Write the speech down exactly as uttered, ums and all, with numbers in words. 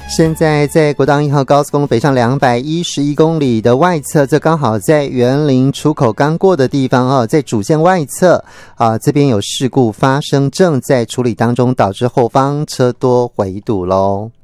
现在在国道一号高速公路北上两百一十一公里的外侧，这刚好在园林出口刚过的地方哦，在主线外侧啊，这边有事故发生，正在处理当中，导致后方车多围堵咯。